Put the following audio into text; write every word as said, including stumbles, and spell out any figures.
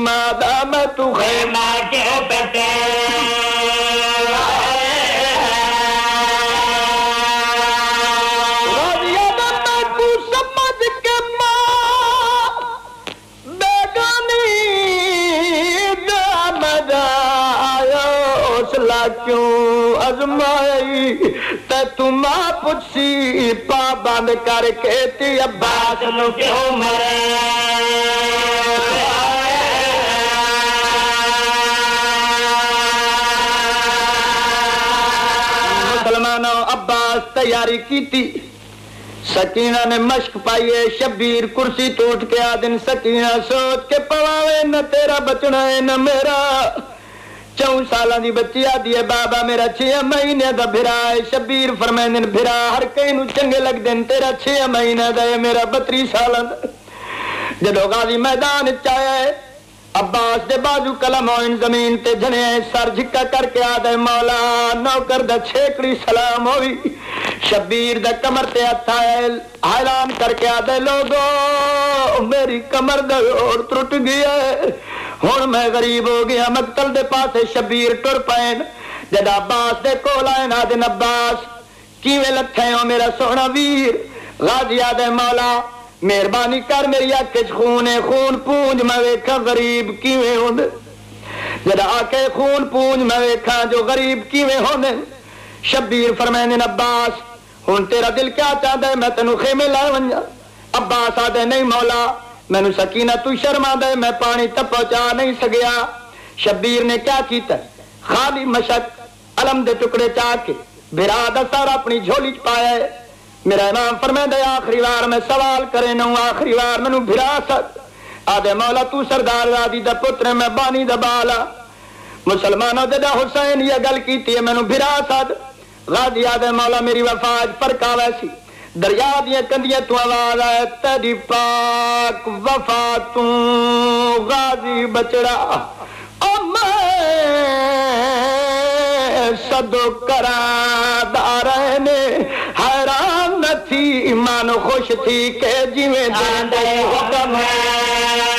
مادا میں تو خیمہ کے پتے کیوں ازمائی تے تم پچھی پابند کر کے تی عباس نو کیوں مرے مسلمانوں عباس تیاری کی تھی سکینہ نے مشق پائی ہے شبیر کرسی ٹوٹ کے آدن سکینہ سوچ کے پواوے نہ تیرا بچنا ہے نہ میرا چون سالاں دی بچی آدھی ہے بابا میرا چھ مہینے دا بھرا ہے شبیر فرمائن بھرا ہر کئی نو چنگے لگ دن تیرا چھ مہینے دا ہے میرا بتری سالاں دا جدو غازی میدان چاہے عباس دے بازو قلم ہوئن زمین تے جھنے سر جھکا کر کے آدھے مولا نوکر دا چھیکڑی سلام ہوئی شبیر دا کمر تے ہتھا ہے اعلان کر کے آدھے لوگو میری کمر دا اور ٹوٹ گیا ہے ہن میں غریب ہو گیا مقتل دے پاسے شبیر ٹر پین جد عباس دے کول آئے نادن عباس کیویں لتھے ہو میرا سونا ویر غازی آدھے مولا مہربانی کر میری اکھ خون ہے خون پونج میں ویکھا غریب کیویں ہوندے جد آ کے خون پونج میں ویکھا جو غریب کیویں ہوندے شبیر فرمائن عباس ہن تیرا دل کیا چاہتا ہے میں تینوں خیمے لے ونجا عباس آدھے نہیں مولا میں نو سکینہ تو شرما دے میں پانی تک پہنچا نہیں سکیا شبیر نے کیا کیتا خالی مشک علم دے ٹکڑے چاہ کے بھرا دا سارا اپنی جھولی چ پایا ہے میرا امام فرمائے دے آخری بار میں سوال کرے نو آخری بار میں نو بھرا سک آدھے مولا تو سردار غازی دا پتر میں بانی دا بالا مسلمانوں دے دا حسین یہ گل کیتی ہے میں نو بھرا سک غازی آدھے مولا میری وفاج فرقہ ویسی دریا دیا کندیاں تو آواز آئے تیری پاک وفا تو غازی بچڑا او میں صدو کرا دارے نے حیران نہ تھی ایمان خوش تھی کہ جیویں دے حکم ہے